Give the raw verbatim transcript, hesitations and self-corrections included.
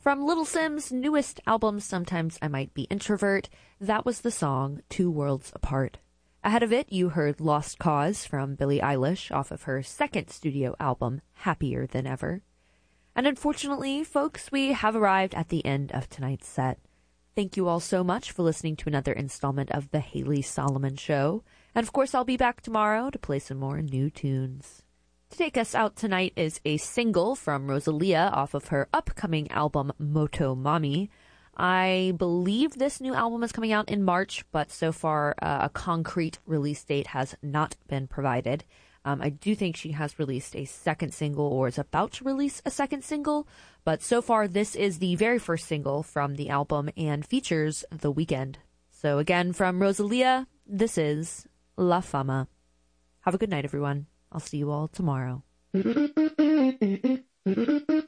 From Little Sim's newest album, Sometimes I Might Be Introvert, that was the song Two Worlds Apart. Ahead of it, you heard Lost Cause from Billie Eilish off of her second studio album, Happier Than Ever. And unfortunately, folks, we have arrived at the end of tonight's set. Thank you all so much for listening to another installment of The Haley Solomon Show. And of course, I'll be back tomorrow to play some more new tunes. To take us out tonight is a single from Rosalia off of her upcoming album, Moto Mami. I believe this new album is coming out in March, but so far uh, a concrete release date has not been provided. Um, I do think she has released a second single or is about to release a second single, but so far this is the very first single from the album and features The Weeknd. So again, from Rosalia, this is La Fama. Have a good night, everyone. I'll see you all tomorrow.